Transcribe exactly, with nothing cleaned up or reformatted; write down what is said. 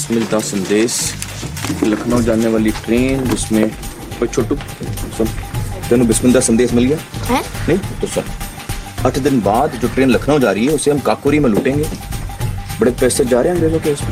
बिस्मिल्लाह संदेश, लखनऊ जाने वाली ट्रेन जिसमें कोई छोटू सुन, तेनू बिस्मिल्लाह संदेश मिल गया है? नहीं तो सुन, आठ दिन बाद जो ट्रेन लखनऊ जा रही है उसे हम काकोरी में लूटेंगे। बड़े पैसे जा रहे हैं अंग्रेजों के इसमें।